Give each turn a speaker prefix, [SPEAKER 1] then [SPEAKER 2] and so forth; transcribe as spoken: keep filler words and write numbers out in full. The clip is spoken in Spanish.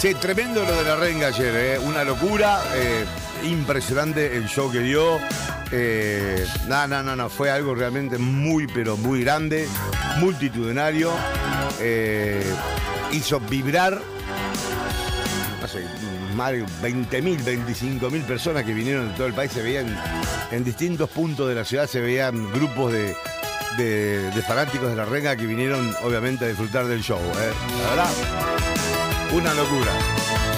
[SPEAKER 1] Che, tremendo lo de la Renga ayer, ¿eh? Una locura, eh, impresionante el show que dio. Eh, no, no, no, no, fue algo realmente muy, pero muy grande, multitudinario. Eh, hizo vibrar, no sé, más de veinte mil, veinticinco mil personas que vinieron de todo el país. Se veían en distintos puntos de la ciudad, se veían grupos de, de, de fanáticos de la Renga que vinieron obviamente a disfrutar del show, ¿eh? La verdad, una locura.